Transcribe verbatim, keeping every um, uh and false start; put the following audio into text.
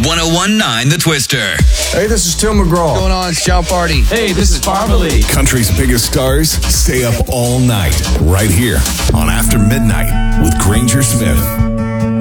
one oh one point nine The Twister. Hey, this is Tim McGraw. What's going on? It's Sean Party. Hey, this is Parmalee. Country's biggest stars stay up all night right here on After Midnight with Granger Smith.